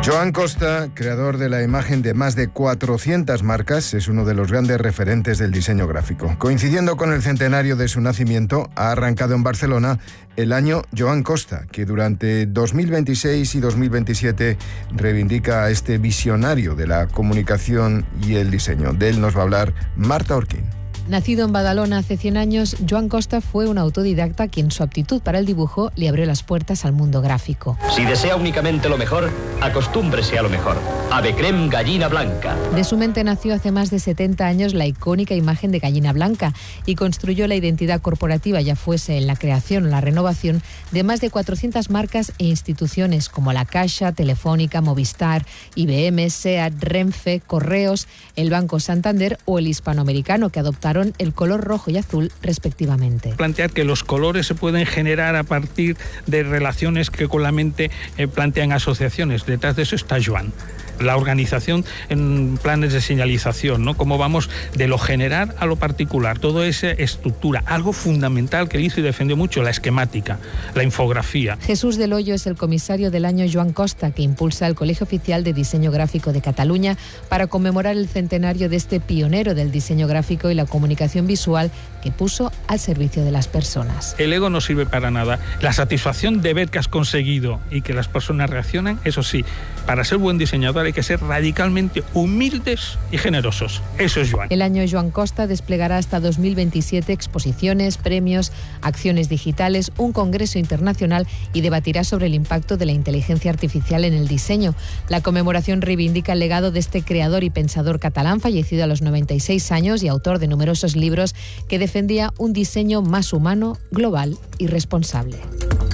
Joan Costa, creador de la imagen de más de 400 marcas, es uno de los grandes referentes del diseño gráfico. Coincidiendo con el centenario de su nacimiento, ha arrancado en Barcelona el año Joan Costa, que durante 2026 y 2027 reivindica a este visionario de la comunicación y el diseño. De él nos va a hablar Marta Orquín. Nacido en Badalona hace 100 años, Joan Costa fue un autodidacta quien su aptitud para el dibujo le abrió las puertas al mundo gráfico. Si desea únicamente lo mejor, acostúmbrese a lo mejor. Ave creme gallina blanca. De su mente nació hace más de 70 años la icónica imagen de gallina blanca y construyó la identidad corporativa, ya fuese en la creación o la renovación, de más de 400 marcas e instituciones como la Caixa, Telefónica, Movistar, IBM, SEAT, Renfe, Correos, el Banco Santander o el Hispanoamericano, que adoptaron el color rojo y azul respectivamente. Plantear que los colores se pueden generar a partir de relaciones que con la mente plantean asociaciones. Detrás de eso está Joan. La organización en planes de señalización, ¿no? Cómo vamos de lo general a lo particular, toda esa estructura, algo fundamental que hizo y defendió mucho, la esquemática, la infografía. Jesús del Hoyo es el comisario del año Joan Costa, que impulsa el Colegio Oficial de Diseño Gráfico de Cataluña para conmemorar el centenario de este pionero del diseño gráfico y la comunicación visual que puso al servicio de las personas. El ego no sirve para nada. La satisfacción de ver que has conseguido y que las personas reaccionan, eso sí, para ser buen diseñador hay que ser radicalmente humildes y generosos. Eso es Joan. El año Joan Costa desplegará hasta 2027 exposiciones, premios, acciones digitales, un congreso internacional y debatirá sobre el impacto de la inteligencia artificial en el diseño. La conmemoración reivindica el legado de este creador y pensador catalán, fallecido a los 96 años y autor de numerosos libros, que defendía un diseño más humano, global y responsable.